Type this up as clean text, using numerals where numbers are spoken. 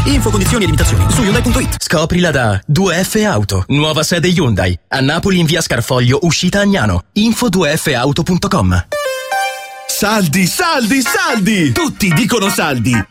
Info, condizioni e limitazioni su Hyundai.it. Scoprila da 2F Auto. Nuova sede Hyundai. A Napoli in via Scarfoglio, uscita Agnano. Info 2fauto.com. Saldi, saldi, saldi! Tutti dicono saldi!